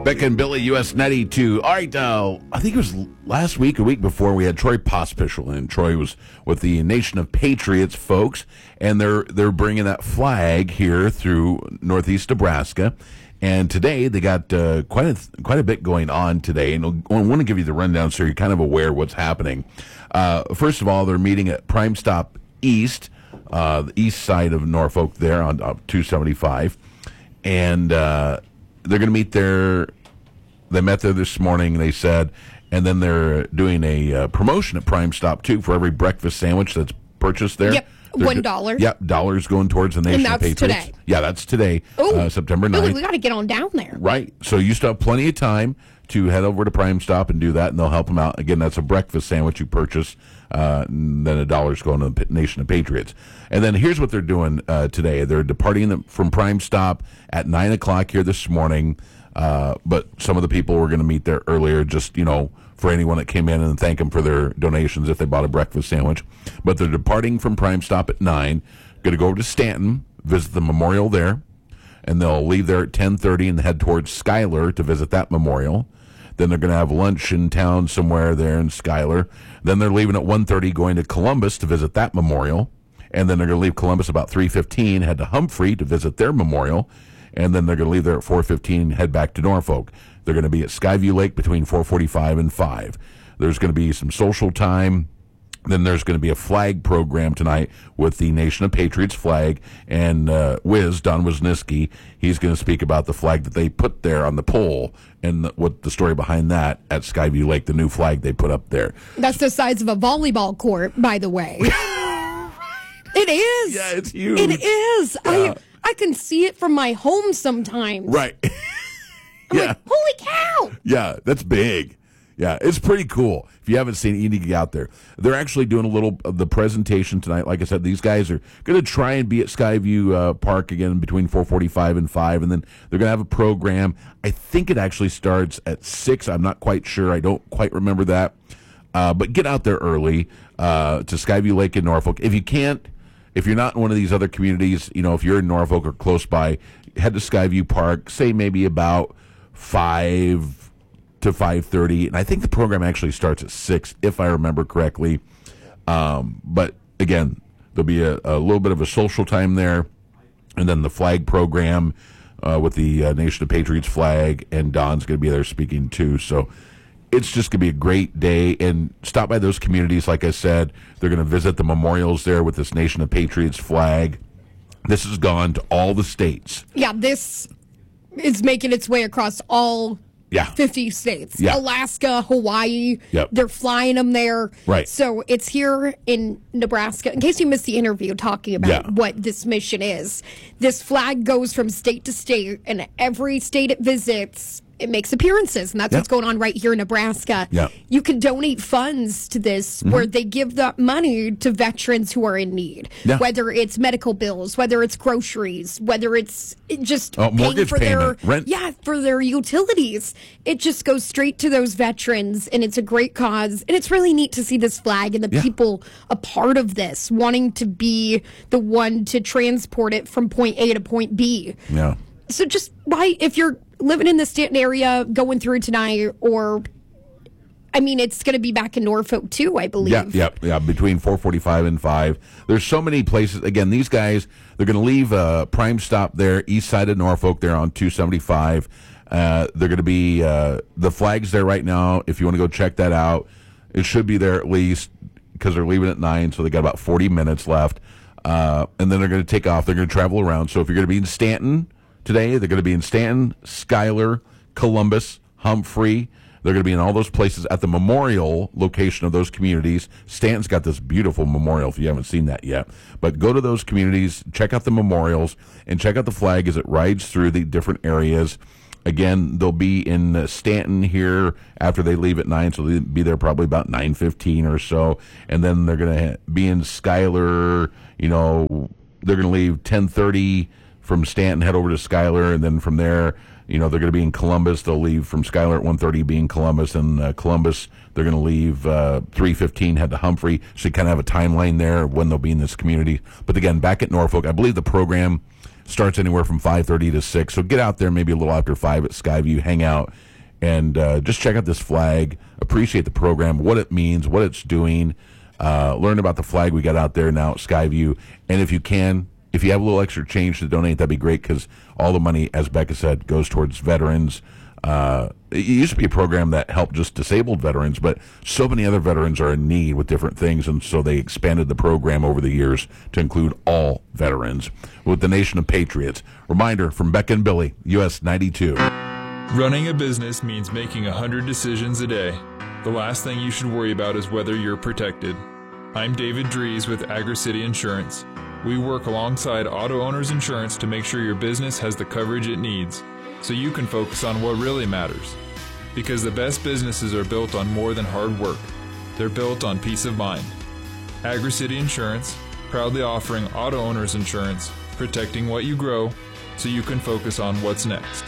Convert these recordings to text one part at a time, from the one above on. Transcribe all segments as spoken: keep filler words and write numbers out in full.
Becca and Billy, U S ninety-two. All right, uh, I think it was last week, a week before, we had Troy Pospischel, and Troy was with the Nation of Patriots folks, and they're they're bringing that flag here through northeast Nebraska. And today they got uh, quite a quite a bit going on today, and I want to give you the rundown so you're kind of aware of what's happening. Uh, first of all, they're meeting at Prime Stop East, uh, the east side of Norfolk, there on uh, two seventy-five, and uh, they're going to meet there. They met there this morning, they said, and then they're doing a uh, promotion at Prime Stop, too, for every breakfast sandwich that's purchased there. Yep, They're one go- dollar. Yep, dollars going towards the Nation And of that's Patriots. today. Yeah, that's today, Ooh, uh, September ninth. Billy, we got to get on down there. Right, so you still have plenty of time to head over to Prime Stop and do that, and they'll help them out. Again, that's a breakfast sandwich you purchase, uh, and then a dollar's going to the Nation of Patriots. And then here's what they're doing uh, today. They're departing from Prime Stop at nine o'clock here this morning. Uh, but some of the people were going to meet there earlier, just, you know, for anyone that came in and thank them for their donations if they bought a breakfast sandwich. But they're departing from Prime Stop at nine, going to go over to Stanton, visit the memorial there, and they'll leave there at ten thirty and head towards Schuyler to visit that memorial. Then they're going to have lunch in town somewhere there in Schuyler. Then they're leaving at one thirty, going to Columbus to visit that memorial. And then they're going to leave Columbus about three fifteen, head to Humphrey to visit their memorial. And then they're going to leave there at four fifteen and head back to Norfolk. They're going to be at Skyview Lake between four forty-five and five. There's going to be some social time. Then there's going to be a flag program tonight with the Nation of Patriots flag. And uh, Wiz, Don Wisniewski, he's going to speak about the flag that they put there on the pole and the, what the story behind that at Skyview Lake, the new flag they put up there. That's the size of a volleyball court, by the way. It is. Yeah, it's huge. It is. Yeah. I I can see it from my home sometimes. Right. I'm yeah. like, holy cow. Yeah, that's big. Yeah, it's pretty cool. If you haven't seen it, you need to get out there. They're actually doing a little of the presentation tonight. Like I said, these guys are going to try and be at Skyview uh, Park again between four forty-five and five, and then they're going to have a program. I think it actually starts at six. I'm not quite sure. I don't quite remember that. Uh, but get out there early uh, to Skyview Lake in Norfolk. If you can't, if you're not in one of these other communities, you know, if you're in Norfolk or close by, head to Skyview Park, say maybe about five to five thirty. And I think the program actually starts at six, if I remember correctly. Um, but, again, there'll be a, a little bit of a social time there. And then the flag program uh, with the uh, Nation of Patriots flag. And Don's going to be there speaking, too. So it's just going to be a great day, and stop by those communities. Like I said, they're going to visit the memorials there with this Nation of Patriots flag. This has gone to all the states. Yeah, this is making its way across all Yeah. fifty states. Yeah. Alaska, Hawaii. Yep. They're flying them there. Right. So it's here in Nebraska. In case you missed the interview talking about Yeah. what this mission is, this flag goes from state to state, and every state it visits, it makes appearances, and that's Yep. what's going on right here in Nebraska. Yeah. You can donate funds to this Mm-hmm. where they give that money to veterans who are in need, Yeah. whether it's medical bills, whether it's groceries, whether it's just Oh, paying mortgage for payment, their rent. yeah for their utilities. It just goes straight to those veterans, and it's a great cause, and it's really neat to see this flag and the Yeah. people a part of this, wanting to be the one to transport it from point A to point B. Yeah. So just why, if you're living in the Stanton area, going through tonight, or, I mean, it's going to be back in Norfolk too, I believe. Yeah, yeah, yeah, between four forty-five and five. There's so many places. Again, these guys, they're going to leave a Prime Stop there, east side of Norfolk, there on two seventy-five. Uh, they're going to be, uh, the flag's there right now. If you want to go check that out, it should be there at least, because they're leaving at nine, so they got about forty minutes left. Uh, and then they're going to take off. They're going to travel around. So if you're going to be in Stanton today, they're going to be in Stanton, Schuyler, Columbus, Humphrey. They're going to be in all those places at the memorial location of those communities. Stanton's got this beautiful memorial if you haven't seen that yet. But go to those communities, check out the memorials, and check out the flag as it rides through the different areas. Again, they'll be in uh, Stanton here after they leave at nine, so they'll be there probably about nine fifteen or so. And then they're going to be in Schuyler, you know, they're going to leave ten thirty from Stanton, head over to Schuyler, and then from there, you know, they're going to be in Columbus. They'll leave from Schuyler at one thirty, be in Columbus, and uh, Columbus, they're going to leave uh, three fifteen, head to Humphrey. So you kind of have a timeline there of when they'll be in this community. But again, back at Norfolk, I believe the program Starts anywhere from five thirty to six. So get out there maybe a little after five at Skyview, hang out, and uh, just check out this flag, appreciate the program, what it means, what it's doing, uh, learn about the flag we got out there now at Skyview. And if you can, if you have a little extra change to donate, that'd be great, because all the money, as Becca said, goes towards veterans. Uh, it used to be a program that helped just disabled veterans, but so many other veterans are in need with different things, and so they expanded the program over the years to include all veterans with the Nation of Patriots. Reminder from Becca and Billy, U S ninety-two. Running a business means making a hundred decisions a day. The last thing you should worry about is whether you're protected. I'm David Dries with AgriCity Insurance. We work alongside Auto Owners Insurance to make sure your business has the coverage it needs, so you can focus on what really matters. Because the best businesses are built on more than hard work. They're built on peace of mind. AgriCity Insurance, proudly offering auto owners insurance, protecting what you grow, so you can focus on what's next.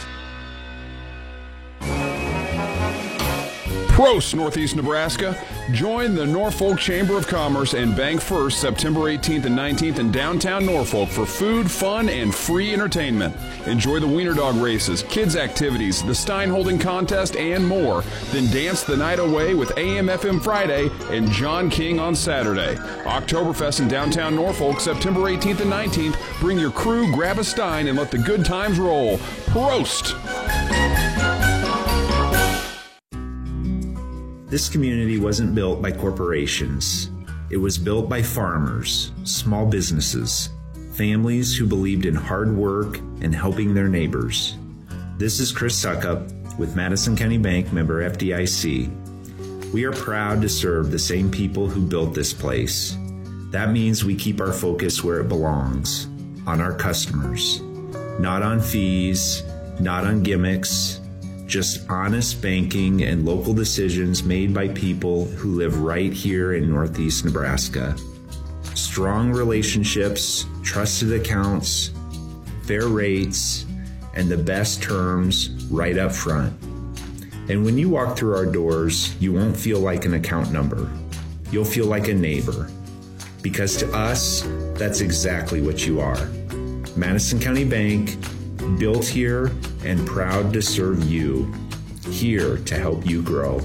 Prost, Northeast Nebraska. Join the Norfolk Chamber of Commerce and Bank First September eighteenth and nineteenth in downtown Norfolk for food, fun, and free entertainment. Enjoy the Wiener Dog races, kids' activities, the Stein Holding Contest, and more. Then dance the night away with A M F M Friday and John King on Saturday. Oktoberfest in downtown Norfolk September eighteenth and nineteenth. Bring your crew, grab a Stein, and let the good times roll. Prost! This community wasn't built by corporations. It was built by farmers, small businesses, families who believed in hard work and helping their neighbors. This is Chris Suckup with Madison County Bank, member F D I C. We are proud to serve the same people who built this place. That means we keep our focus where it belongs, on our customers, not on fees, not on gimmicks, just honest banking and local decisions made by people who live right here in Northeast Nebraska. Strong relationships, trusted accounts, fair rates, and the best terms right up front. And when you walk through our doors, you won't feel like an account number. You'll feel like a neighbor. Because to us, that's exactly what you are. Madison County Bank, built here and proud to serve you, here to help you grow.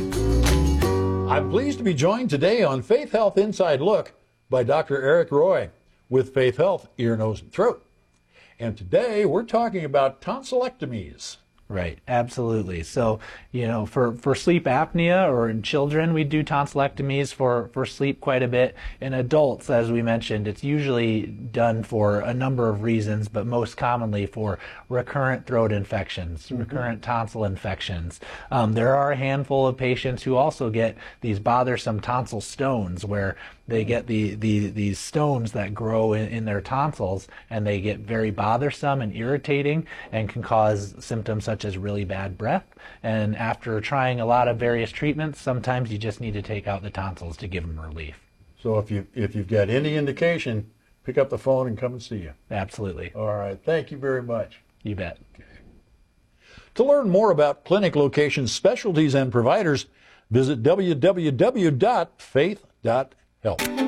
I'm pleased to be joined today on Faith Health Inside Look by Doctor Eric Roy with Faith Health Ear, Nose, and Throat. And today we're talking about tonsillectomies. Right, absolutely. So, you know, for, for sleep apnea or in children, we do tonsillectomies for, for sleep quite a bit. In adults, as we mentioned, it's usually done for a number of reasons, but most commonly for recurrent throat infections, mm-hmm. recurrent tonsil infections. Um, there are a handful of patients who also get these bothersome tonsil stones where they get the, the these stones that grow in, in their tonsils, and they get very bothersome and irritating and can cause symptoms such as really bad breath. And after trying a lot of various treatments, sometimes you just need to take out the tonsils to give them relief. So if you if you've got any indication, pick up the phone and come and see you. Absolutely. All right. Thank you very much. You bet. Okay. To learn more about clinic locations, specialties, and providers, visit w w w dot faith dot health.